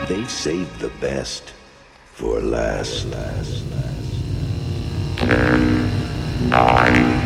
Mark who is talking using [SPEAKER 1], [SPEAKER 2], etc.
[SPEAKER 1] They saved the best for last.
[SPEAKER 2] 10, 9,